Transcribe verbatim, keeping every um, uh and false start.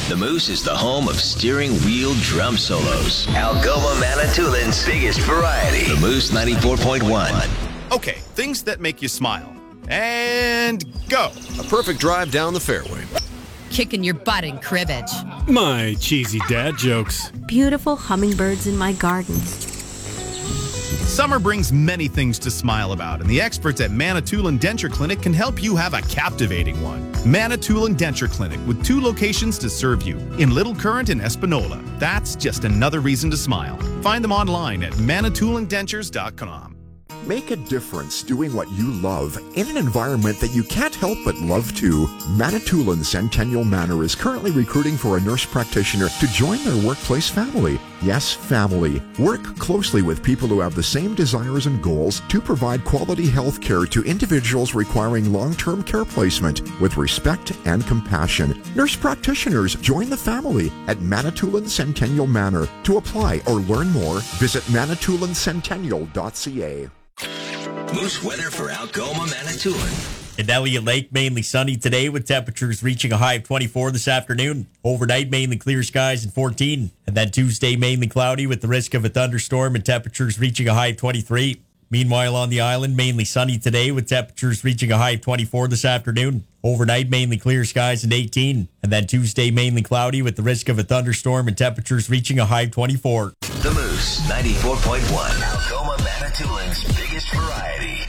The Moose is the home of steering wheel drum solos. Algoma Manitoulин's biggest variety. The Moose ninety-four point one. Okay, things that make you smile. And go. A perfect drive down the fairway. Kicking your butt in cribbage. My cheesy dad jokes. Beautiful hummingbirds in my garden. Summer brings many things to smile about, and the experts at Manitoulin Denture Clinic can help you have a captivating one. Manitoulin Denture Clinic, with two locations to serve you, in Little Current and Espanola. That's just another reason to smile. Find them online at manitoulin dentures dot com. Make a difference doing what you love in an environment that you can't help but love too. Manitoulin Centennial Manor is currently recruiting for a nurse practitioner to join their workplace family. Yes, family. Work closely with people who have the same desires and goals to provide quality health care to individuals requiring long-term care placement with respect and compassion. Nurse practitioners join the family at Manitoulin Centennial Manor. To apply or learn more, visit manitoulin centennial dot c a. Moose weather for Algoma, Manitoulin. In Elliott Lake, mainly sunny today with temperatures reaching a high of twenty-four this afternoon. Overnight, mainly clear skies and fourteen. And then Tuesday, mainly cloudy with the risk of a thunderstorm and temperatures reaching a high of twenty-three. Meanwhile, on the island, mainly sunny today with temperatures reaching a high of twenty-four this afternoon. Overnight, mainly clear skies and eighteen. And then Tuesday, mainly cloudy with the risk of a thunderstorm and temperatures reaching a high of twenty-four. The Moose ninety-four point one. Algoma Manitoulin's biggest variety.